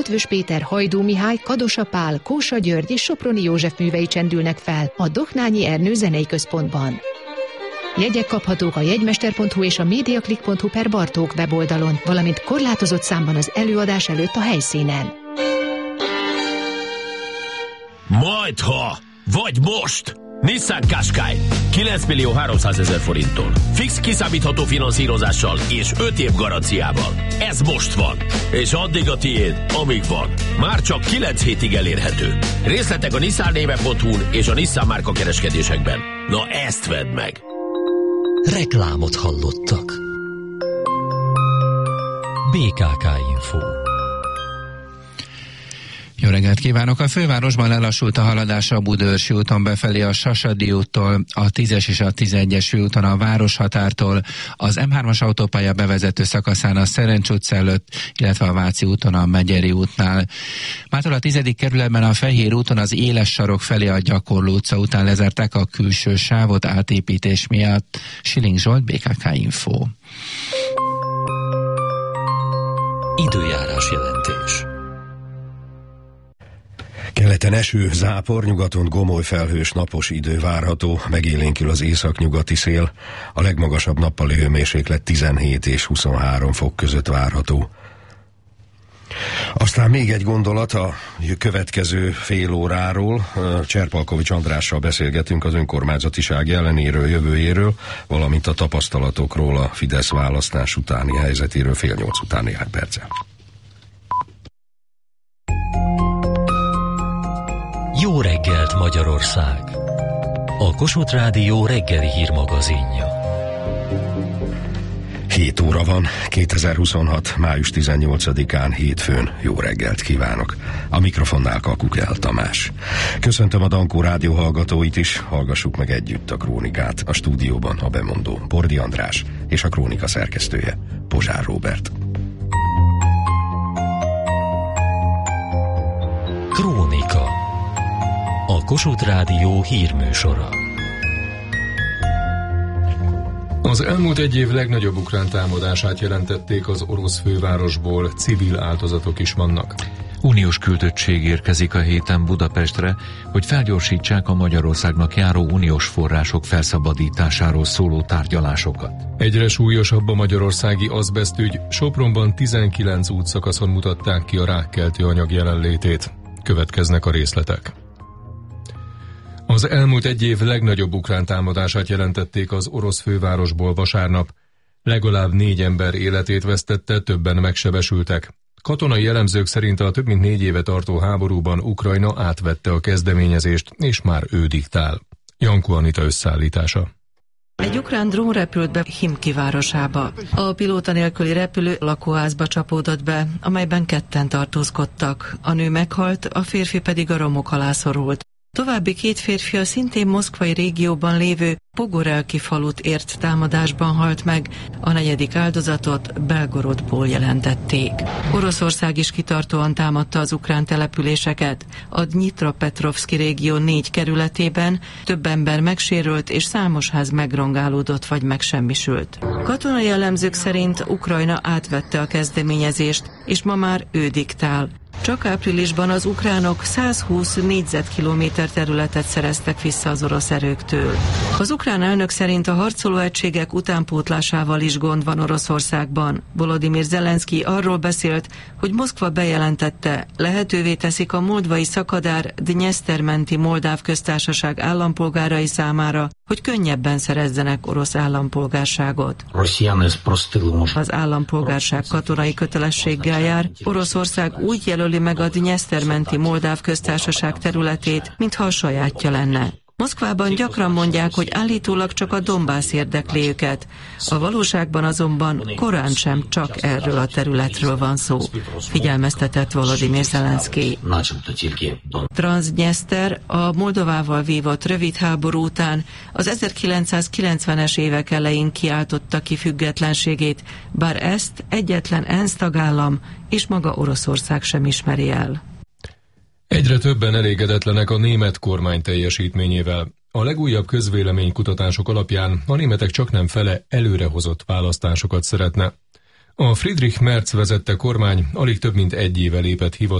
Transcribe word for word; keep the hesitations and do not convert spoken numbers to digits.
Eötvös Péter, Hajdú Mihály, Kadosa Pál, Kósa György és Soproni József művei csendülnek fel a Doknányi Ernő Zenei Központban. Jegyek kaphatók a jegymester pont hu és a mediaclick pont hu per Bartók weboldalon, valamint korlátozott számban az előadás előtt a helyszínen. Majdha, vagy most! Nissan Qashqai kilenc millió háromszázezer forinttól. Fix kiszámítható finanszírozással és öt év garanciával. Ez most van. És addig a tiéd, amíg van. Már csak kilenc hétig elérhető. Részletek a nissan néve pont hu-n és a Nissan márka kereskedésekben. Na ezt vedd meg! Reklámot hallottak. bé ká ká Info. Jó reggelt kívánok! A fővárosban lelassult a haladás a Budaörsi úton befelé a Sasadi úttól, a tízes és a tizenegyes úton a Városhatártól, az em hármas autópálya bevezető szakaszán a Szerencs utca előtt, illetve a Váci úton a Megyeri útnál. Mától a tizedik kerületben a Fehér úton az Éles sarok felé a Gyakorló utca után lezárták a külső sávot átépítés miatt. Siling Zsolt, bé ká ká Info. Időjárás jelentés. Keleten eső, zápor, nyugaton gomoly felhős napos idő várható, megélénkül az északnyugati szél, a legmagasabb nappali hőmérséklet tizenhét és huszonhárom fok között várható. Aztán még egy gondolat a következő fél óráról. Cserpalkovics Andrással beszélgetünk az önkormányzatiság jelenéről, jövőjéről, valamint a tapasztalatokról, a Fidesz választás utáni helyzetéről fél nyolc után néhány perccel. Jó reggelt, Magyarország! A Kossuth Rádió reggeli hírmagazinja. hét óra van, kétezer-huszonhat. május tizennyolcadikán hétfőn. Jó reggelt kívánok! A mikrofonnál Kakukel Tamás. Köszöntöm a Dankó rádió hallgatóit is, hallgassuk meg együtt a krónikát. A stúdióban a bemondó Bordi András és a krónika szerkesztője Pozsár Róbert. Krónika. A Kossuth Rádió hírműsora. Az elmúlt egy év legnagyobb ukrán támadását jelentették az orosz fővárosból, civil áldozatok is vannak. Uniós küldöttség érkezik a héten Budapestre, hogy felgyorsítsák a Magyarországnak járó uniós források felszabadításáról szóló tárgyalásokat. Egyre súlyosabb a magyarországi azbesztügy, Sopronban tizenkilenc útszakaszon mutatták ki a rákkeltő anyag jelenlétét. Következnek a részletek. Az elmúlt egy év legnagyobb ukrán támadását jelentették az orosz fővárosból vasárnap. Legalább négy ember életét vesztette, többen megsebesültek. Katonai elemzők szerint a több mint négy éve tartó háborúban Ukrajna átvette a kezdeményezést, és már ő diktál. Jankó Anita összeállítása. Egy ukrán drón repült be Himki városába. A pilóta nélküli repülő lakóházba csapódott be, amelyben ketten tartózkodtak. A nő meghalt, a férfi pedig a romok alá szorult. További két férfi a szintén moszkvai régióban lévő Pogorelki falut ért támadásban halt meg, a negyedik áldozatot Belgorodból jelentették. Oroszország is kitartóan támadta az ukrán településeket. A Dnyipropetrovszki régió négy kerületében több ember megsérült és számos ház megrongálódott vagy megsemmisült. Katonai elemzők szerint Ukrajna átvette a kezdeményezést, és ma már ő diktál. Csak áprilisban az ukránok százhúsz négyzetkilométer területet szereztek vissza az orosz erőktől. Az ukrán elnök szerint a harcoló egységek utánpótlásával is gond van Oroszországban. Volodymyr Zelenszky arról beszélt, hogy Moszkva bejelentette, lehetővé teszik a moldvai szakadár Dnyesztermenti Moldáv köztársaság állampolgárai számára, hogy könnyebben szerezzenek orosz állampolgárságot. Az állampolgárság katonai kötelességgel jár. Oroszország úgy jelöli meg a Dnyesztermenti Moldáv köztársaság területét, mintha a sajátja lenne. Moszkvában gyakran mondják, hogy állítólag csak a Donbass érdekli őket. A valóságban azonban korán sem csak erről a területről van szó, figyelmeztetett Volodymyr Zelenszky. Transdnyeszter a Moldovával vívott rövid háború után az ezerkilencszázkilencvenes évek elején kiáltotta ki függetlenségét, bár ezt egyetlen ENSZ tagállam és maga Oroszország sem ismeri el. Egyre többen elégedetlenek a német kormány teljesítményével. A legújabb közvéleménykutatások alapján a németek csaknem fele előrehozott választásokat szeretne. A Friedrich Merz vezette kormány alig több mint egy éve lépett hivatalba